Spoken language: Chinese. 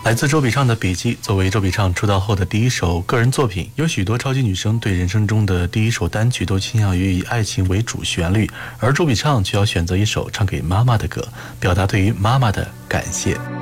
来自周笔畅的笔记，作为周笔畅出道后的第一首个人作品，有许多超级女生对人生中的第一首单曲都倾向于以爱情为主旋律，而周笔畅却要选择一首唱给妈妈的歌，表达对于妈妈的感谢。